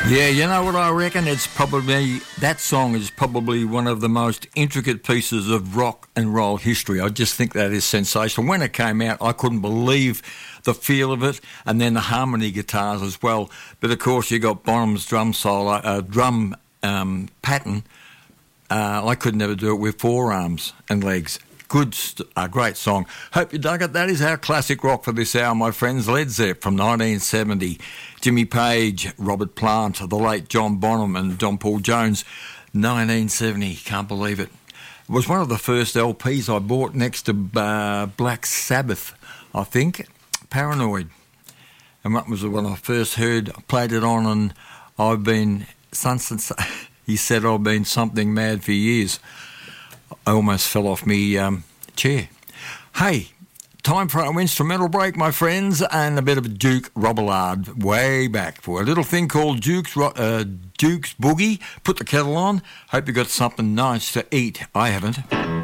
Yeah, you know what I reckon? That song is probably one of the most intricate pieces of rock and roll history. I just think that is sensational. When it came out, I couldn't believe the feel of it, and then the harmony guitars as well. But of course, you got Bonham's drum solo, pattern. I could never do it with forearms and legs. Great song. Hope you dug it. That is our classic rock for this hour, my friends. Led Zepp from 1970. Jimmy Page, Robert Plant, the late John Bonham and John Paul Jones, 1970. Can't believe it. It was one of the first LPs I bought next to Black Sabbath, I think. Paranoid. And that was when I first heard, played it on, and I've been, he said I've been something mad for years. I almost fell off me chair. Hey, time for our instrumental break, my friends, and a bit of Duke Robillard way back for a little thing called Duke's Boogie. Put the kettle on. Hope you got something nice to eat. I haven't.